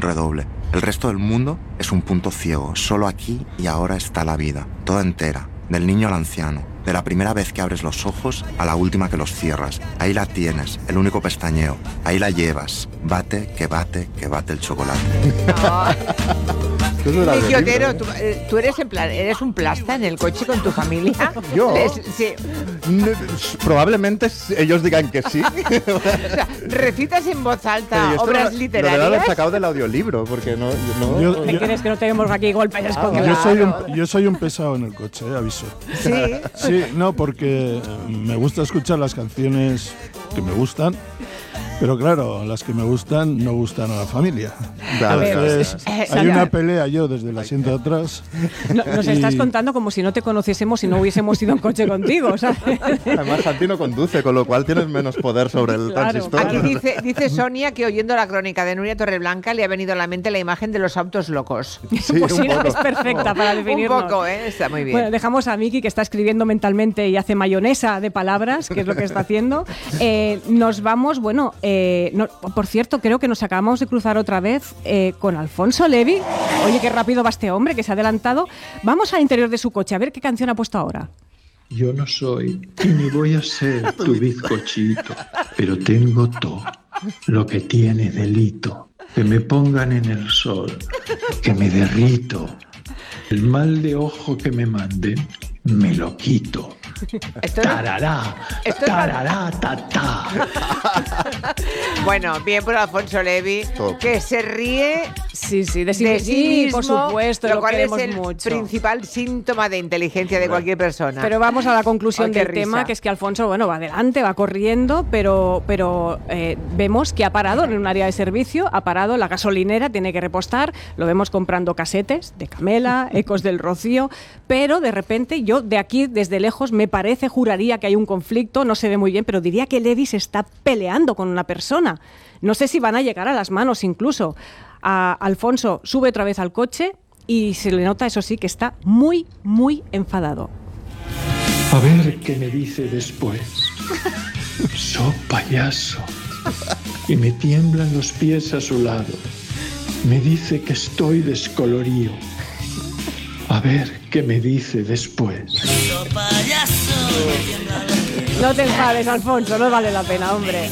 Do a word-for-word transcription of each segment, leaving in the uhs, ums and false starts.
redoble. El resto del mundo es un punto ciego. Solo aquí y ahora está la vida, toda entera, del niño al anciano, de la primera vez que abres los ojos a la última que los cierras. Ahí la tienes, el único pestañeo. Ahí la llevas. Bate, que bate, que bate el chocolate. Vicky Otero, tú, tú eres en plan, eres un plasta en el coche con tu familia. ¿Yo? Les, sí. Probablemente ellos digan que sí. O sea, recitas en voz alta Pero obras lo, literarias. Lo debe haber sacado del audiolibro, porque no... no Yo, ¿Me yo, quieres que no tenemos aquí golpes? ah, yo, soy un, yo soy un pesado en el coche, eh, aviso. Sí. Sí, no, porque me gusta escuchar las canciones que me gustan. Pero claro, las que me gustan no gustan a la familia. Vale, Entonces, vale. hay una pelea yo desde el asiento de atrás. No, nos y... estás contando como si no te conociésemos y no hubiésemos ido en coche contigo, ¿sabes? Además, Santi no conduce, con lo cual tienes menos poder sobre el Claro, transistor. Aquí dice, dice Sonia que oyendo la crónica de Nuria Torreblanca le ha venido a la mente la imagen de los autos locos. Sí, Pues un sí, no, poco. es perfecta para definirnos. Un poco, ¿eh? Está muy bien. Bueno, dejamos a Miki, que está escribiendo mentalmente y hace mayonesa de palabras, que es lo que está haciendo. Eh, nos vamos, bueno, eh, no, por cierto, creo que nos acabamos de cruzar otra vez eh, con Alfonso Levi. Oye, qué rápido va este hombre, que se ha adelantado. Vamos al interior de su coche, a ver qué canción ha puesto ahora. Yo no soy y ni voy a ser tu bizcochito, pero tengo todo lo que tiene delito. Que me pongan en el sol, que me derrito. El mal de ojo que me manden, me lo quito. Esto, Tarará, esto es tarará, ta, ta. Bueno, bien por Alfonso Levi, Top. que se ríe Sí, sí, de sí, de sí, sí mismo, por supuesto, lo lo cual es queremos el mucho. principal síntoma de inteligencia de cualquier persona. Pero vamos a la conclusión Ay, qué del risa. tema, que es que Alfonso, bueno, va adelante, va corriendo, pero, pero eh, vemos que ha parado en un área de servicio, ha parado en la gasolinera, tiene que repostar, lo vemos comprando casetes de Camela, Ecos del Rocío, pero de repente yo de aquí, desde lejos, me parece, juraría que hay un conflicto, no se ve muy bien, pero diría que Levi se está peleando con una persona. No sé si van a llegar a las manos incluso. A Alfonso sube otra vez al coche y se le nota, eso sí, que está muy, muy enfadado. A ver qué me dice después. So payaso. Y me tiemblan los pies a su lado. Me dice que estoy descolorido. A ver qué me dice después. No te enfades, Alfonso, no vale la pena, hombre.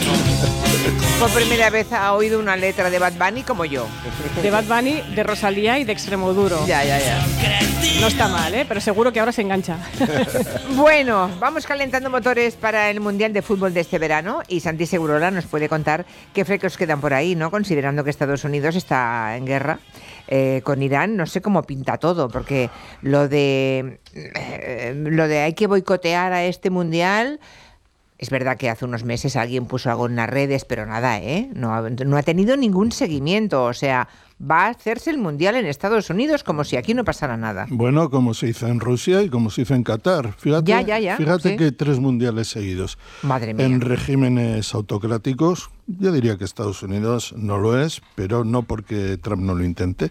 Por primera vez ha oído una letra de Bad Bunny como yo. De Bad Bunny, de Rosalía y de Extremoduro. Ya, ya, ya. No está mal, ¿eh? Pero seguro que ahora se engancha. Bueno, vamos calentando motores para el Mundial de Fútbol de este verano y Santi Segurola nos puede contar qué flecos quedan por ahí, ¿no? Considerando que Estados Unidos está en guerra eh, con Irán, no sé cómo pinta todo, porque lo de eh, lo de hay que boicotear a este Mundial. Es verdad que hace unos meses alguien puso algo en las redes, pero nada, ¿eh? No ha, no ha tenido ningún seguimiento. O sea, va a hacerse el Mundial en Estados Unidos como si aquí no pasara nada. Bueno, como se hizo en Rusia y como se hizo en Qatar. Fíjate, Ya, ya, ya, fíjate sí. que tres mundiales seguidos. Madre mía. En regímenes autocráticos, yo diría que Estados Unidos no lo es, pero no porque Trump no lo intente.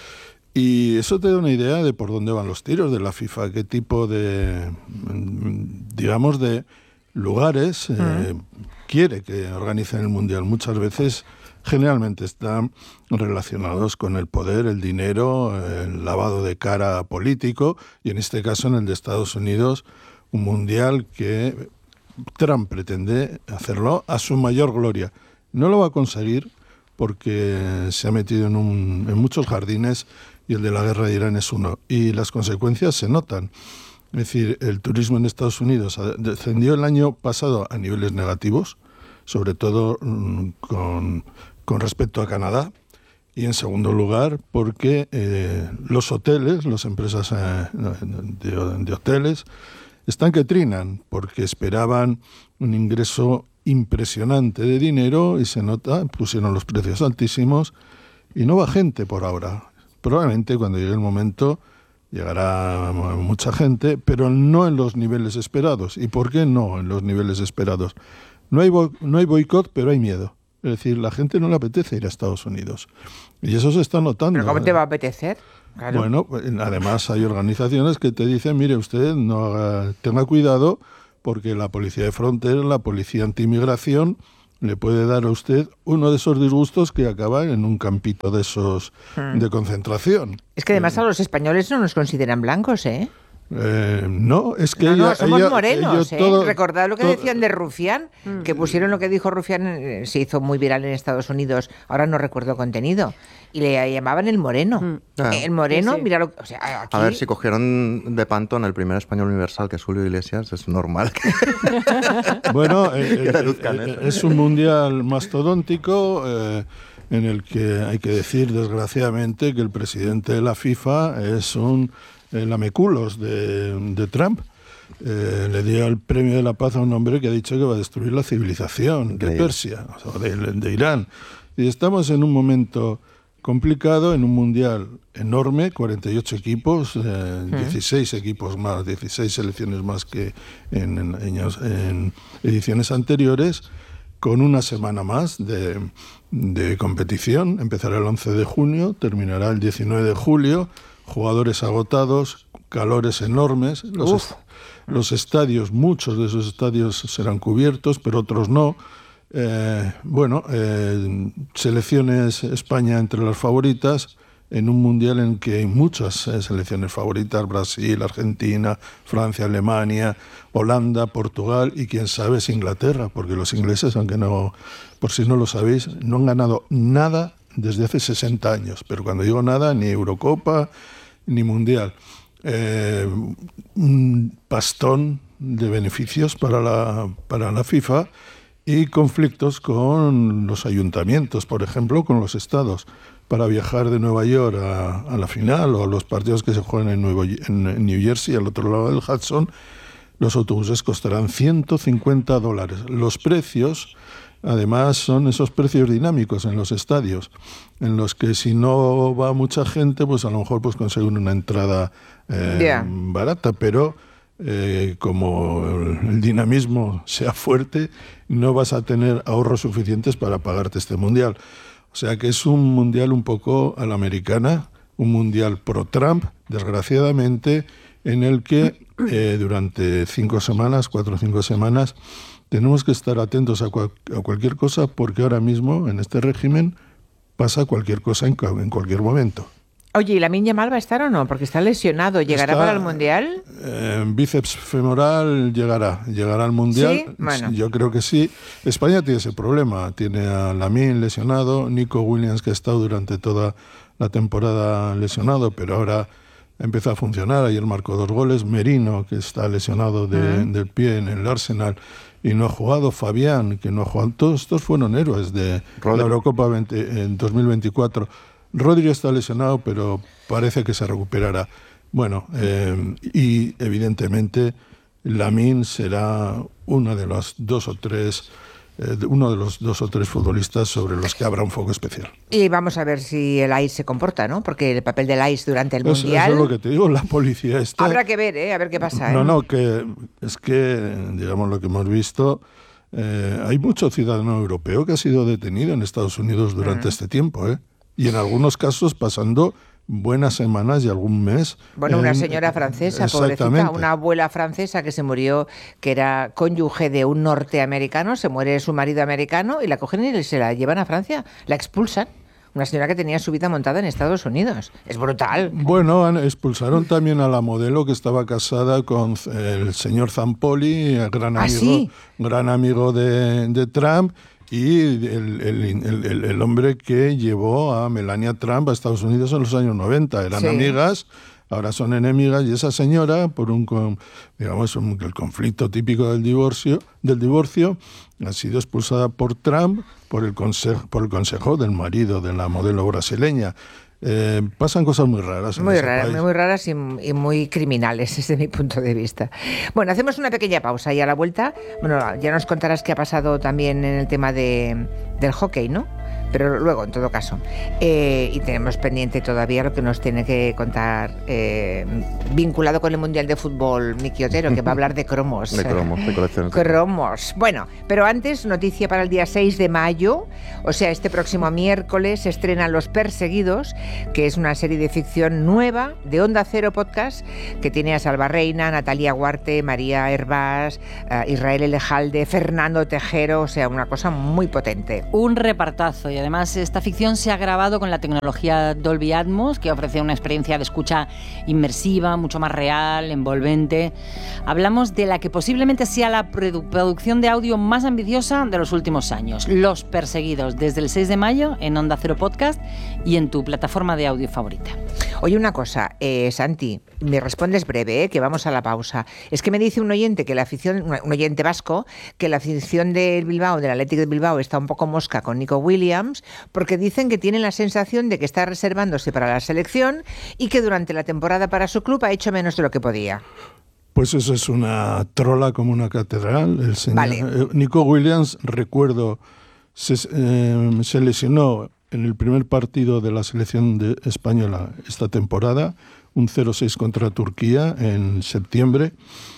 Y eso te da una idea de por dónde van los tiros de la FIFA, qué tipo de, digamos, de lugares eh, uh-huh. quiere que organicen el Mundial. Muchas veces, generalmente, están relacionados con el poder, el dinero, el lavado de cara político, y en este caso, en el de Estados Unidos, un Mundial que Trump pretende hacerlo a su mayor gloria. No lo va a conseguir porque se ha metido en, un, en muchos jardines y el de la guerra de Irán es uno. Y las consecuencias se notan. Es decir, el turismo en Estados Unidos descendió el año pasado a niveles negativos, sobre todo mmm, con, con respecto a Canadá. Y en segundo lugar, porque eh, los hoteles, las empresas eh, de, de hoteles, están que trinan, porque esperaban un ingreso impresionante de dinero y se nota, pusieron los precios altísimos y no va gente por ahora. Probablemente cuando llegue el momento llegará mucha gente, pero no en los niveles esperados. ¿Y por qué no en los niveles esperados? No hay, bo- no hay boicot, pero hay miedo. Es decir, la gente no le apetece ir a Estados Unidos. Y eso se está notando. ¿Pero cómo te va a apetecer? Claro. Bueno, además hay organizaciones que te dicen, mire usted, no haga, tenga cuidado, porque la policía de frontera, la policía antimigración, le puede dar a usted uno de esos disgustos que acaban en un campito de esos hmm. de concentración. Es que además a los españoles no nos consideran blancos, ¿eh? Eh, no, es que no, ella, no, somos ella, morenos, ella ¿eh? todo, Recordad lo que todo, decían de Rufián, mm. que pusieron lo que dijo Rufián, eh, se hizo muy viral en Estados Unidos, ahora no recuerdo el contenido, y le llamaban el moreno. Mm. Ah. El moreno, sí, sí. mira lo que... O sea, aquí... A ver, si cogieron de Pantón el primer español universal, que es Julio Iglesias, es normal. Bueno, eh, eh, es un mundial mastodóntico... Eh, en el que hay que decir, desgraciadamente, que el presidente de la FIFA es un eh, lameculos de, de Trump. Eh, le dio el premio de la paz a un hombre que ha dicho que va a destruir la civilización Increíble. de Persia, o sea, de, de Irán. Y estamos en un momento complicado, en un mundial enorme, cuarenta y ocho equipos, eh, ¿Sí? dieciséis equipos más, dieciséis selecciones más que en, en, en ediciones anteriores, con una semana más de, de competición. Empezará el once de junio, terminará el diecinueve de julio, jugadores agotados, calores enormes, los, est- los estadios, muchos de esos estadios serán cubiertos, pero otros no. Eh, bueno, eh, selecciones España entre las favoritas, en un mundial en que hay muchas eh, selecciones favoritas, Brasil, Argentina, Francia, Alemania, Holanda, Portugal y quién sabe es Inglaterra, porque los ingleses, aunque no, por si no lo sabéis, no han ganado nada desde hace sesenta años, pero cuando digo nada, ni Eurocopa, ni Mundial. Eh, un pastón de beneficios para la, para la FIFA y conflictos con los ayuntamientos, por ejemplo, con los estados. Para viajar de Nueva York a, a la final o a los partidos que se juegan en, Nuevo, en, en New Jersey, al otro lado del Hudson, los autobuses costarán ciento cincuenta dólares. Los precios, además, son esos precios dinámicos en los estadios, en los que si no va mucha gente, pues a lo mejor pues consiguen una entrada eh, yeah. barata, pero eh, como el, el dinamismo sea fuerte, no vas a tener ahorros suficientes para pagarte este mundial. O sea que es un mundial un poco a la americana, un mundial pro-Trump, desgraciadamente, en el que eh, durante cinco semanas, cuatro o cinco semanas, tenemos que estar atentos a, cual, a cualquier cosa, porque ahora mismo, en este régimen, pasa cualquier cosa en, en cualquier momento. Oye, ¿y Lamine Yamal va a estar o no? Porque está lesionado. ¿Llegará está, para el Mundial? Eh, bíceps femoral llegará. Llegará al Mundial. ¿Sí? Bueno. Yo creo que sí. España tiene ese problema. Tiene a Lamine lesionado, Nico Williams, que ha estado durante toda la temporada lesionado, pero ahora empezó a funcionar. Ayer marcó dos goles. Merino, que está lesionado de, uh-huh. del pie en el Arsenal y no ha jugado. Fabián, que no ha jugado. Todos estos fueron héroes de Rodri. la Eurocopa veinte, en dos mil veinticuatro. Rodri está lesionado, pero parece que se recuperará. Bueno, eh, y evidentemente Lamine será uno de los dos o tres, eh, uno de los dos o tres futbolistas sobre los que habrá un foco especial. Y vamos a ver si el A I S se comporta, ¿no? Porque el papel del A I S durante el eso, Mundial... Eso es lo que te digo, la policía está... Habrá que ver, ¿eh? A ver qué pasa, ¿eh? No, no, que es que, digamos, lo que hemos visto... Eh, hay mucho ciudadano europeo que ha sido detenido en Estados Unidos durante uh-huh. este tiempo, ¿eh? Y en algunos casos pasando buenas semanas y algún mes. Bueno, una en... señora francesa, pobrecita, una abuela francesa que se murió, que era cónyuge de un norteamericano, se muere su marido americano y la cogen y se la llevan a Francia, la expulsan. Una señora que tenía su vida montada en Estados Unidos. Es brutal. Bueno, expulsaron también a la modelo que estaba casada con el señor Zampoli, gran amigo, ¿Ah, sí? gran amigo de, de Trump. Y el, el, el, el hombre que llevó a Melania Trump a Estados Unidos en los años noventa. Eran sí. amigas, ahora son enemigas, y esa señora, por un, digamos, un, el conflicto típico del divorcio, del divorcio, ha sido expulsada por Trump por el consejo, por el consejo del marido de la modelo brasileña. Eh, pasan cosas muy raras. En muy ese raras, país. muy raras y, y muy criminales desde mi punto de vista. Bueno, hacemos una pequeña pausa y a la vuelta, bueno, ya nos contarás qué ha pasado también en el tema de, del hockey, ¿no? pero luego, en todo caso. Eh, y tenemos pendiente todavía lo que nos tiene que contar eh, vinculado con el Mundial de Fútbol, Miki Otero, que va a hablar de cromos. De cromos, de colecciones. Cromos. Bueno, pero antes, noticia para el día seis de mayo, o sea, este próximo miércoles se estrena Los Perseguidos, que es una serie de ficción nueva de Onda Cero Podcast, que tiene a Salva Reina, Natalia Huarte, María Hervás, uh, Israel Elejalde, Fernando Tejero, o sea, una cosa muy potente. Un repartazo, y además esta ficción se ha grabado con la tecnología Dolby Atmos, que ofrece una experiencia de escucha inmersiva, mucho más real, envolvente. Hablamos de la que posiblemente sea la produ- producción de audio más ambiciosa de los últimos años, Los Perseguidos, desde el seis de mayo en Onda Cero Podcast y en tu plataforma de audio favorita. Oye, una cosa, eh, Santi, me respondes breve, eh, que vamos a la pausa. Es que me dice un oyente, que la afición, un oyente vasco, que la afición del Bilbao, del Athletic de Bilbao, está un poco mosca con Nico Williams, porque dicen que tienen la sensación de que está reservándose para la selección y que durante la temporada para su club ha hecho menos de lo que podía. Pues eso es una trola como una catedral. El señor, Vale. eh, Nico Williams, recuerdo, se, eh, se lesionó en el primer partido de la selección de española esta temporada, un cero seis contra Turquía en septiembre.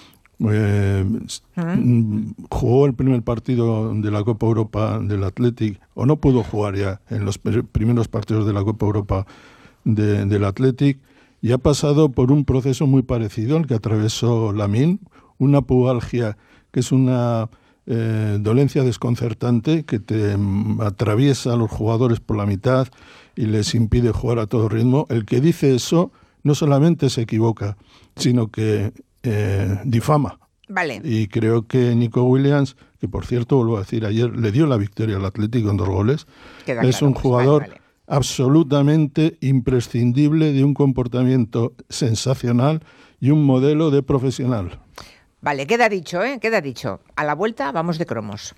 Eh, ¿Mm? Jugó el primer partido de la Copa Europa del Athletic, o no pudo jugar ya en los primeros partidos de la Copa Europa de, del Athletic, y ha pasado por un proceso muy parecido al que atravesó Lamine, una pubalgia, que es una eh, dolencia desconcertante que te mm, atraviesa a los jugadores por la mitad y les impide jugar a todo ritmo. El que dice eso no solamente se equivoca, sino que eh, difama. Vale. Y creo que Nico Williams, que por cierto, vuelvo a decir, ayer le dio la victoria al Atlético con dos goles, Queda es claro, un pues, jugador vale, vale. absolutamente imprescindible, de un comportamiento sensacional y un modelo de profesional. Vale, queda dicho, ¿eh? Queda dicho. A la vuelta vamos de cromos.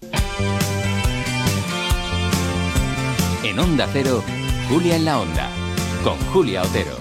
En Onda Cero, Julia en la Onda, con Julia Otero.